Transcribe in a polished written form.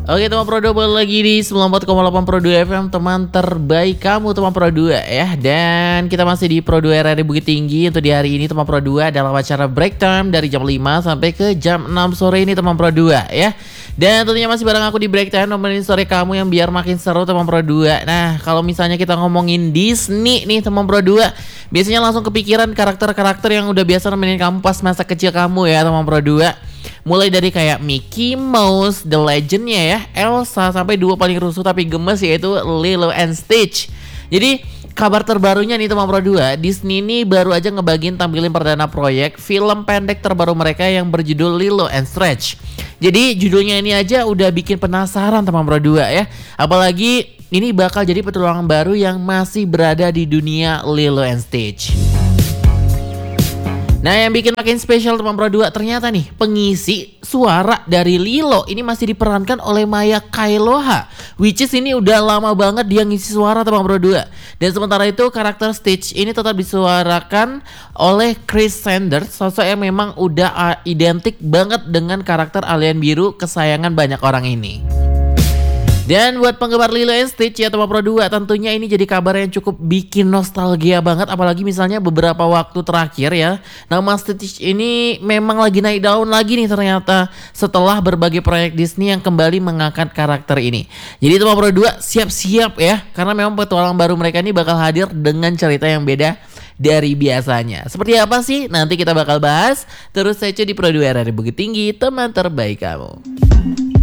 Oke teman Pro 2, balik lagi di 94,8 Pro 2 FM, teman terbaik kamu teman Pro 2 ya. Dan kita masih di Pro 2 RRI Bukit Tinggi. Untuk di hari ini teman Pro 2 adalah acara break time dari jam 5 sampai ke jam 6 sore ini teman Pro 2 ya. Dan tentunya masih bareng aku di break time, nemenin sore kamu yang biar makin seru teman Pro 2. Nah kalau misalnya kita ngomongin Disney nih teman Pro 2, biasanya langsung kepikiran karakter-karakter yang udah biasa nemenin kamu pas masa kecil kamu ya teman Pro 2. Mulai dari kayak Mickey Mouse, The Legend-nya ya, Elsa, sampai dua paling rusuh tapi gemes yaitu Lilo and Stitch. Jadi kabar terbarunya nih teman Pro 2, Disney ini baru aja ngebagiin tampilin perdana proyek film pendek terbaru mereka yang berjudul Lilo and Stitch. Jadi judulnya ini aja udah bikin penasaran teman Pro 2 ya. Apalagi ini bakal jadi petualangan baru yang masih berada di dunia Lilo and Stitch. Nah yang bikin makin spesial teman Pro 2, ternyata nih pengisi suara dari Lilo ini masih diperankan oleh Maya Kailoha, which is ini udah lama banget dia ngisi suara teman Pro 2. Dan sementara itu karakter Stitch ini tetap disuarakan oleh Chris Sanders, sosok yang memang udah identik banget dengan karakter alien biru kesayangan banyak orang ini. Dan buat penggemar Lilo and Stitch ya teman Pro 2, tentunya ini jadi kabar yang cukup bikin nostalgia banget. Apalagi misalnya beberapa waktu terakhir ya, nama Stitch ini memang lagi naik daun lagi nih ternyata, setelah berbagai proyek Disney yang kembali mengangkat karakter ini. Jadi teman Pro 2 siap-siap ya, karena memang petualang baru mereka ini bakal hadir dengan cerita yang beda dari biasanya. Seperti apa sih? Nanti kita bakal bahas. Terus stay tune di Pro 2 RRI Bukit Tinggi, teman terbaik kamu.